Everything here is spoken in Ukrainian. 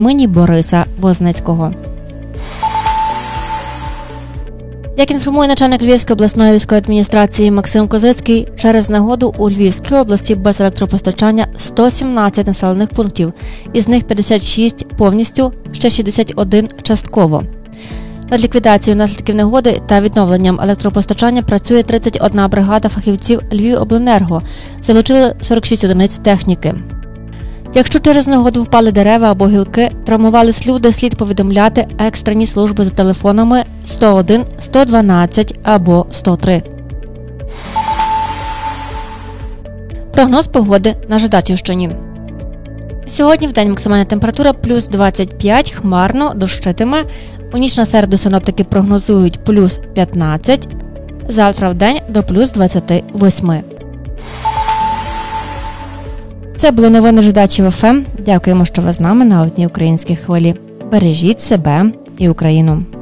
імені Бориса Возницького. Як інформує начальник Львівської обласної військової адміністрації Максим Козицький, через негоду у Львівській області без електропостачання 117 населених пунктів, із них 56 повністю, ще 61 частково. Над ліквідацією наслідків негоди та відновленням електропостачання працює 31 бригада фахівців Львівобленерго, залучили 46 одиниць техніки. Якщо через негоду впали дерева або гілки, травмувались люди, слід повідомляти екстрені служби за телефонами 101, 112 або 103. Прогноз погоди на Жидачівщині. Сьогодні вдень максимальна температура плюс 25, хмарно, дощитиме. У ніч на середу синоптики прогнозують плюс 15, завтра вдень до плюс 28. Це були новини Жидачів ФМ. Дякуємо, що ви з нами на одній українській хвилі. Бережіть себе і Україну.